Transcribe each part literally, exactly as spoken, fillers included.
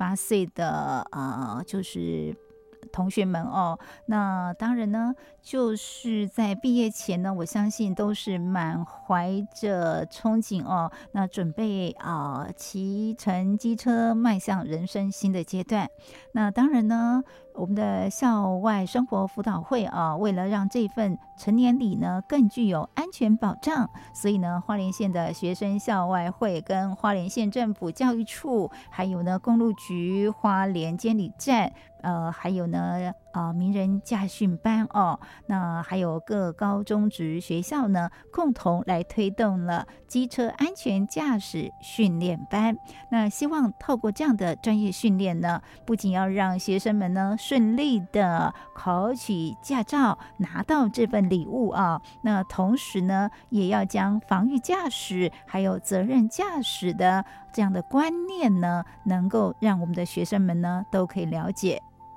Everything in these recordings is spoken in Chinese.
八岁的呃，就是同学们哦，那当然呢，就是在毕业前呢，我相信都是满怀着憧憬哦，那准备啊、呃、骑乘机车迈向人生新的阶段。那当然呢，我们的校外生活辅导会啊，为了让这份成年礼呢更具有安全保障，所以呢，花莲县的学生校外会跟花莲县政府教育处，还有呢公路局花莲监理站。呃，还有呢，呃，名人驾训班哦，那还有各高中职学校呢，共同来推动了机车安全驾驶训练班。那希望透过这样的专业训练呢，不仅要让学生们呢顺利的考取驾照，拿到这份礼物啊，那同时呢，也要将防御驾驶还有责任驾驶的这样的观念呢，能够让我们的学生们呢都可以了解。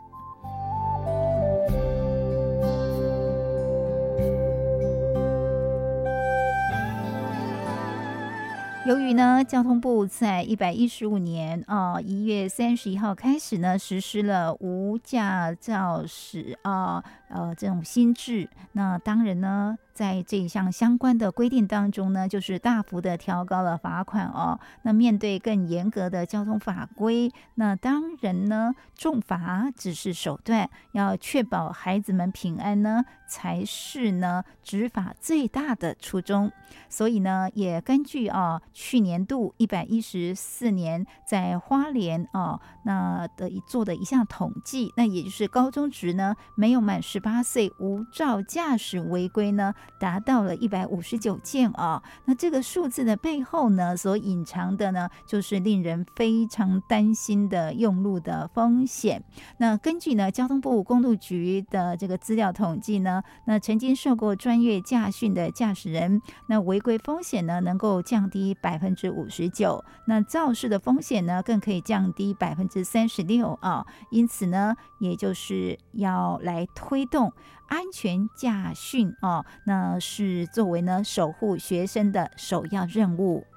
由于呢，交通部在一百一十五年啊一月三十一号开始呢，实施了无驾照时啊呃这种新制，那当然呢，在这一项相关的规定当中呢，就是大幅的调高了罚款哦。那面对更严格的交通法规，那当然呢，重罚只是手段，要确保孩子们平安呢，才是呢执法最大的初衷。所以呢，也根据啊去年度一百一十四年在花莲啊那的做的一项统计，那也就是高中职呢没有满十八岁无照驾驶违规呢，达到了一百五十九件啊。那这个数字的背后呢，所隐藏的呢，就是令人非常担心的用路的风险。那根据呢交通部公路局的这个资料统计呢，那曾经受过专业驾训的驾驶人，那违规风险呢能够降低百分之五十九，那肇事的风险呢更可以降低百分之三十六啊。因此呢，也就是要来推动安全驾训啊，那是作为呢守护学生的首要任务。